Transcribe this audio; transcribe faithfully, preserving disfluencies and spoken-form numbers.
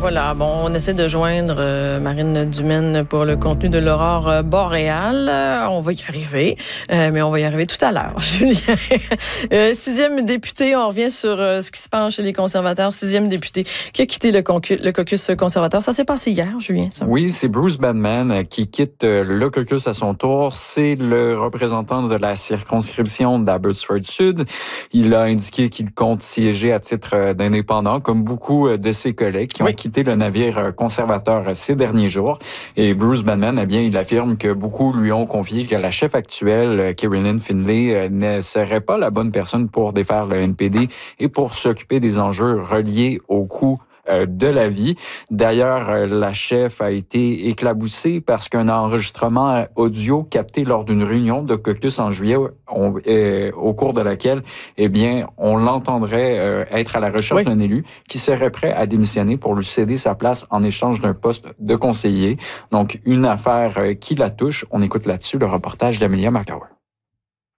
voilà, bon, on essaie de joindre euh, Marine Dumaine pour le contenu de l'aurore euh, boréale. Euh, on va y arriver, euh, mais on va y arriver tout à l'heure, Julien. euh, sixième député, on revient sur euh, ce qui se passe chez les conservateurs. Sixième député qui a quitté le, concu- le caucus conservateur. Ça s'est passé hier, Julien, ça? Oui, c'est Bruce Badman qui quitte le caucus à son tour. C'est le représentant de la circonscription d'Abbotsford Sud. Il a indiqué qu'il compte siéger à titre d'indépendant, comme beaucoup de ses collègues qui ont oui. quitté le navire conservateur ces derniers jours. Et Bruce Badman, eh bien, il affirme que beaucoup lui ont confié que la chef actuelle, Kieran Finlay, ne serait pas la bonne personne pour défaire le N P D et pour s'occuper des enjeux reliés au coût de la vie. D'ailleurs, la chef a été éclaboussée parce qu'un enregistrement audio capté lors d'une réunion de caucus en juillet, on, euh, au cours de laquelle, eh bien, on l'entendrait euh, être à la recherche oui. d'un élu qui serait prêt à démissionner pour lui céder sa place en échange d'un poste de conseiller. Donc, une affaire euh, qui la touche. On écoute là-dessus le reportage d'Amelia McDowell.